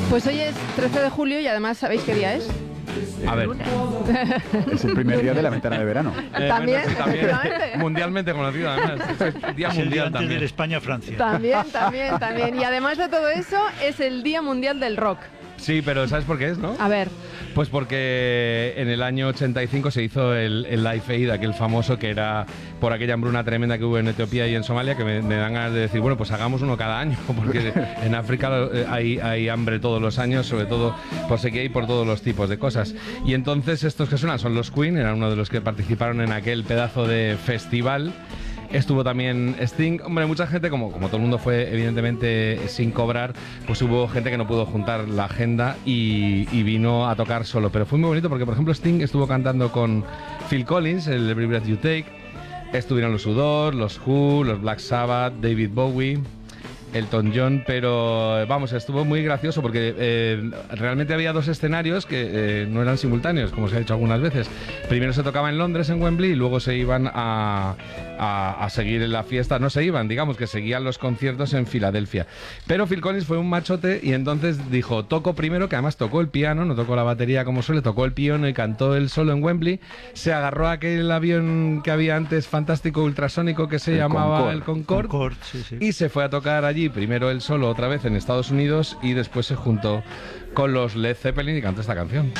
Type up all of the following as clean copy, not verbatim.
Pues hoy es 13 de julio y además, ¿sabéis qué día es? A ver. Es el primer día de la ventana de verano. También, Bueno, también efectivamente. mundialmente conocido, además. Es día Es el día mundial antes también. de España-Francia. También. Y además de todo eso, es el Día Mundial del Rock. Sí, pero ¿sabes por qué es, no? A ver, Pues porque en el año 85 se hizo el Live Aid, aquel famoso que era por aquella hambruna tremenda que hubo en Etiopía y en Somalia, que me dan ganas de decir, bueno, pues hagamos uno cada año, porque en África hay hambre todos los años, sobre todo por sequía y por todos los tipos de cosas. Y entonces estos que suenan son los Queen, eran uno de los que participaron en aquel pedazo de festival. Estuvo también Sting. Hombre, mucha gente, como todo el mundo fue evidentemente sin cobrar, pues hubo gente que no pudo juntar la agenda y vino a tocar solo. Pero fue muy bonito porque, por ejemplo, Sting estuvo cantando con Phil Collins, el Every Breath You Take. Estuvieron los U2, los Who, los Black Sabbath, David Bowie, Elton John, pero vamos, estuvo muy gracioso porque realmente había dos escenarios que no eran simultáneos, como se ha dicho algunas veces. Primero se tocaba en Londres, en Wembley, y luego se iban a seguir en la fiesta. No se iban, digamos que seguían los conciertos en Filadelfia. Pero Phil Collins fue un machote y entonces dijo, toco primero, que además tocó el piano, no tocó la batería como suele, tocó el piano y cantó él solo en Wembley. Se agarró a aquel avión que había antes, fantástico, ultrasónico, que se llamaba el Concorde, Sí. y se fue a tocar allí, primero él solo otra vez en Estados Unidos y después se juntó con los Led Zeppelin y cantó esta canción.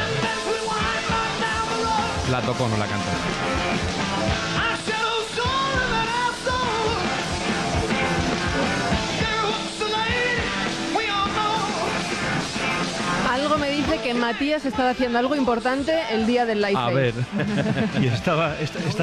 La tocó, no la cantó. algo me dice que Matías estaba haciendo algo importante el día del Live A Aid. ver. Y estaba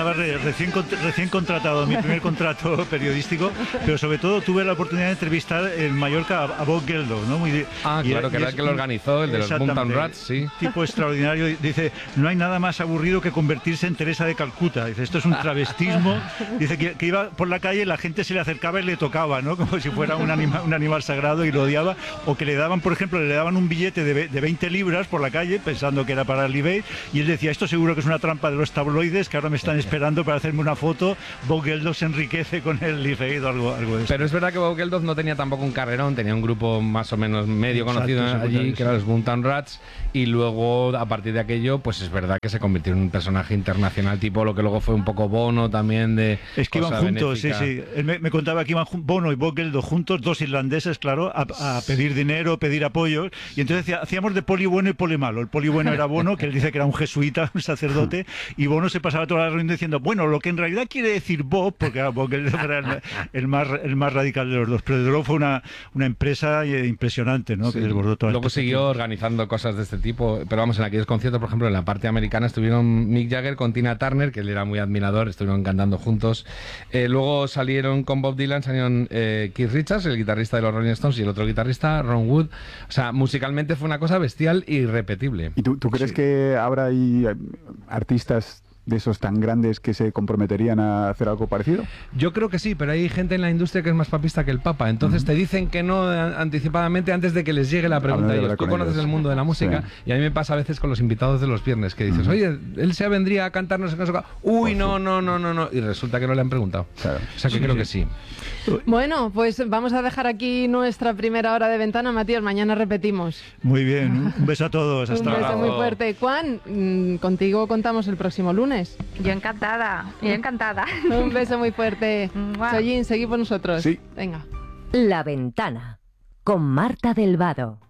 recién contratado, mi primer contrato periodístico, pero sobre todo tuve la oportunidad de entrevistar en Mallorca a Bob Geldof, ¿no? Claro, que era el que lo organizó, el de los Mountain Rats, sí. Tipo extraordinario. Dice, no hay nada más aburrido que convertirse en Teresa de Calcuta. Dice, esto es un travestismo. Dice que iba por la calle, la gente se le acercaba y le tocaba, ¿no? Como si fuera un animal sagrado y lo odiaba. O que le daban, por ejemplo, le daban un billete de 20 libras por la calle pensando que era para el Live Aid, y él decía, esto seguro que es una trampa de los tabloides que ahora me están esperando para hacerme una foto. Bob Geldof se enriquece con el Live Aid o algo de eso. Pero es verdad que Bob Geldof no tenía tampoco un carrerón, tenía un grupo más o menos medio conocido allí, que eran los Mountain Rats, y luego a partir de aquello, pues es verdad que se convirtió en un personaje internacional, tipo lo que luego fue un poco Bono también de... Es que iban juntos, benéfica. Sí. Él me contaba que iban Bono y Bob Geldof juntos, dos irlandeses, claro, a pedir dinero, pedir apoyos, y entonces hacíamos de poli bueno y poli malo. El poli bueno era Bono, que él dice que era un jesuita, un sacerdote, y Bono se pasaba toda la reunión diciendo, bueno, lo que en realidad quiere decir Bob, porque Bob Geldof era el más radical de los dos, pero desde luego fue una empresa impresionante, ¿no? Sí. Que desbordó toda. Luego siguió organizando cosas de este tipo, pero vamos, en aquellos conciertos, por ejemplo, en la parte americana estuvieron Mick Jagger con Tina Turner, que él era muy admirador, estuvieron cantando juntos. Luego salieron con Bob Dylan, salieron Keith Richards, el guitarrista de los Rolling Stones, y el otro guitarrista, Ron Wood. O sea, musicalmente fue una cosa bestial y irrepetible. ¿Y tú crees que habrá ahí artistas de esos tan grandes que se comprometerían a hacer algo parecido? Yo creo que sí, pero hay gente en la industria que es más papista que el Papa, entonces te dicen que no anticipadamente antes de que les llegue la pregunta. Tú conoces el mundo de la música, sí. Y a mí me pasa a veces con los invitados de los viernes que dices, oye, él se vendría a cantar no sé qué, uy, no, y resulta que no le han preguntado. Claro. O sea que creo que sí. Bueno, pues vamos a dejar aquí nuestra primera hora de ventana, Matías, mañana repetimos. Muy bien, un beso a todos, hasta luego. Un beso luego. muy fuerte. Juan, contigo contamos el próximo lunes. Yo encantada. Un beso muy fuerte. Soyin, seguid por nosotros. Sí. Venga. La Ventana, con Marta del Vado.